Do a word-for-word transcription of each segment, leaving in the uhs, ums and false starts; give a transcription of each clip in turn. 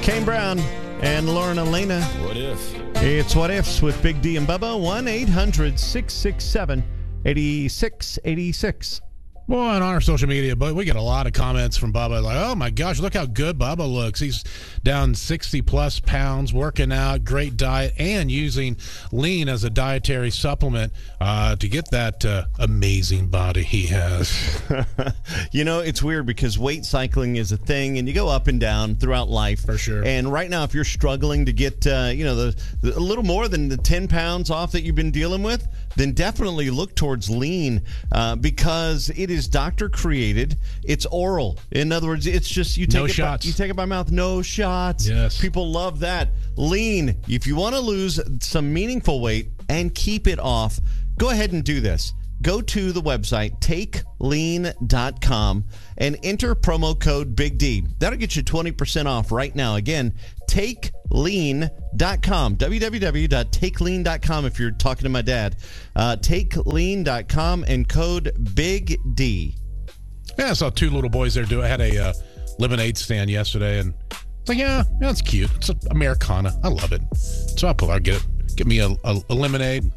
Kane Brown and Lauren Elena. What if? It's What Ifs with Big D and Bubba. one eight hundred six six seven eight six eight six. Well, on our social media, but we get a lot of comments from Bubba like, oh, my gosh, look how good Bubba looks. He's down sixty-plus pounds, working out, great diet, and using lean as a dietary supplement uh, to get that uh, amazing body he has. You know, it's weird because weight cycling is a thing, and you go up and down throughout life. For sure. And right now, if you're struggling to get, uh, you know, the, the a little more than the ten pounds off that you've been dealing with, then definitely look towards lean uh, because it is doctor created. It's oral. In other words, it's just you take no it shots. By, you take it by mouth. No shots. Yes. People love that. Lean. If you want to lose some meaningful weight and keep it off, go ahead and do this. Go to the website take lean dot com and enter promo code Big D. That'll get you twenty percent off right now. Again, take lean dot com. w w w dot take lean dot com if you're talking to my dad. Uh, take lean dot com and code Big D. Yeah, I saw two little boys there do. I had a uh, lemonade stand yesterday, and it's like, yeah, yeah, it's cute. It's an Americana. I love it. So I pull out, get it, get me a, a, a lemonade.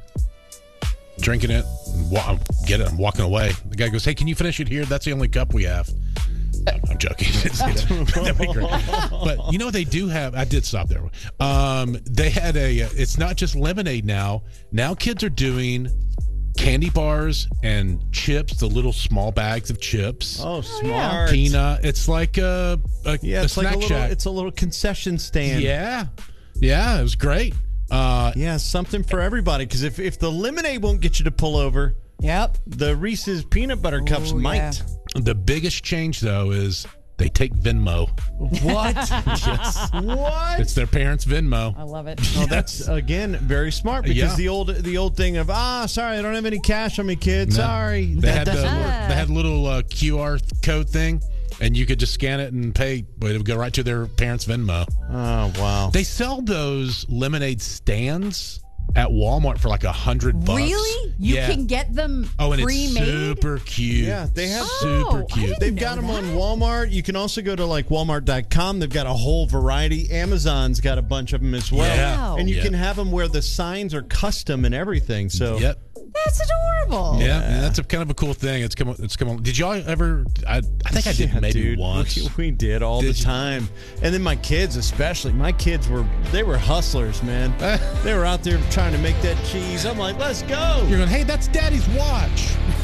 Drinking it, wa- get it. I'm walking away. The guy goes, "Hey, can you finish it here? That's the only cup we have." I'm joking. That'd be great. But you know what they do have? I did stop there. Um, they had a. It's not just lemonade now. Now kids are doing candy bars and chips. The little small bags of chips. Oh, smart. Peanut. It's like a, a yeah. a It's snack like a little. shack. It's a little concession stand. Yeah, yeah. It was great. Uh, yeah, something for everybody. Because if, if the lemonade won't get you to pull over, yep, the Reese's peanut butter cups Ooh, might. yeah. The biggest change, though, is they take Venmo. What? Yes. What? It's their parents' Venmo. I love it. Oh, that's again very smart because Yeah. the old the old thing of ah sorry I don't have any cash on me, kid. No. Sorry. They That had the doesn't little, work. they had a little uh, Q R code thing, and you could just scan it and pay, but it would go right to their parents' Venmo. Oh wow. They sell those lemonade stands at Walmart for like a hundred bucks. Really? You yeah. can get them Oh, and pre-made? it's super cute. Yeah, they have Oh, super I cute. didn't They've know got them that. on Walmart. You can also go to like walmart dot com. They've got a whole variety. Amazon's got a bunch of them as well. Yeah. And you Yeah. can have them where the signs are custom and everything. So Yep. That's adorable. Yeah, and that's a kind of a cool thing. It's come. It's come. Did y'all ever? I, I think I did Yeah, maybe dude, once. We, we did all Did the you? time. And then my kids especially. My kids were they were hustlers, man. They were out there trying to make that cheese. I'm like, let's go. You're going, hey, that's Daddy's watch.